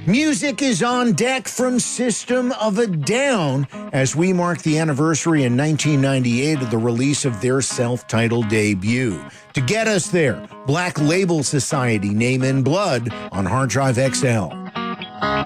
Music is on deck from System of a Down as we mark the anniversary in 1998 of the release of their self-titled debut. To get us there, Black Label Society, Name in Blood on Hard Drive XL.